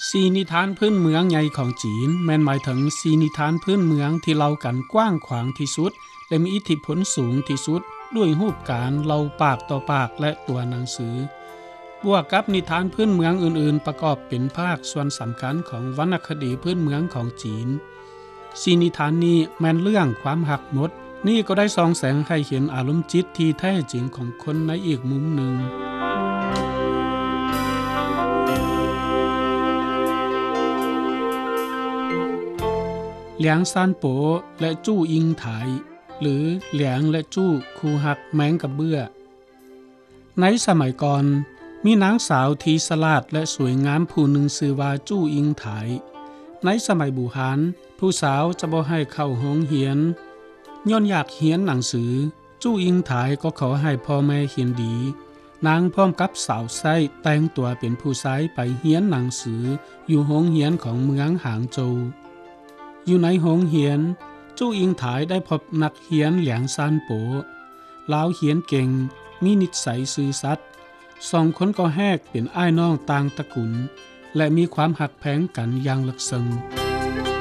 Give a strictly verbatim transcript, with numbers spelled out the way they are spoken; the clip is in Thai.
สีนิทานพื้นเมืองใหญ่ของจีนแม่นหมายถึงสีนิทานพื้นเมืองที่เล่ากันกว้างขวางที่สุดและมีอิทธิพลสูงที่สุดด้วยรูปการเล่าปากต่อปากและตัวหนังสือบวกกับนิทานพื้นเมืองอื่นๆประกอบเป็นภาคส่วนสำคัญของวรรณคดีพื้นเมืองของจีนสีนิทานนี้แม่นเรื่องความหักหมดนี่ก็ได้ส่องแสงให้เห็นอารมณ์จิตที่แท้จริงของคนในอีกมุมหนึ่งเหลียงซานโปและจู้อิงไถหรือเหลียงและจู้คูหักแมงกับเบื้อในสมัยก่อนมีนางสาวที่สลาดและสวยงามผู้หนึ่งชื่อว่าจู้อิงไถในสมัยบูหานผู้สาวจะบ่ให้เข้าโรงเรียนย้อนอยากเรียนหนังสือจู้อิงไถก็ขอให้พ่อแม่เขียนดีนางพร้อมกับสาวไส้แต่งตัวเป็นผู้ชายไปเรียนหนังสืออยู่โรงเรียนของเมืองหางโจวอยู่ในโรงเรียนจู้อิงไถได้พบนักเรียนเหลียงซานโปลาวเขียนเก่งมีนิสัยซื่อสัตย์สองคนก็แฮกเป็นอ้ายน้องต่างตระกูลและมีความหักแพงกันอย่างลึกซึ้ง